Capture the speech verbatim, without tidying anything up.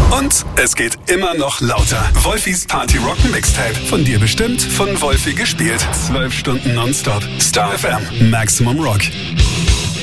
Und es geht immer noch lauter. Wolfis Party Rock Mixtape. Von dir bestimmt, von Wolfi gespielt. Zwölf Stunden nonstop. Star F M. Maximum Rock.